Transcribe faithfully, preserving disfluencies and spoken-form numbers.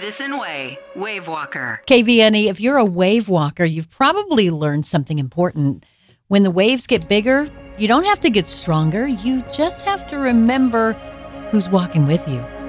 Madison Way, Wave Walker. K V N E, if you're a wave walker, you've probably learned something important. When the waves get bigger, you don't have to get stronger. You just have to remember who's walking with you.